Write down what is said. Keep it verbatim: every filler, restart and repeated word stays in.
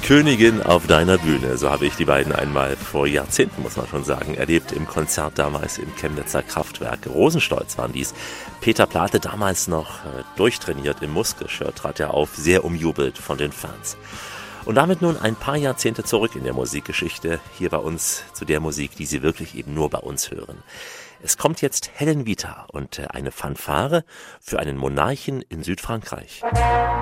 Königin auf deiner Bühne, so habe ich die beiden einmal vor Jahrzehnten, muss man schon sagen, erlebt im Konzert damals im Chemnitzer Kraftwerk. Rosenstolz waren dies. Peter Plate, damals noch äh, durchtrainiert im Muskelshirt, trat er auf, sehr umjubelt von den Fans. Und damit nun ein paar Jahrzehnte zurück in der Musikgeschichte, hier bei uns zu der Musik, die Sie wirklich eben nur bei uns hören. Es kommt jetzt Helen Vita und äh, eine Fanfare für einen Monarchen in Südfrankreich.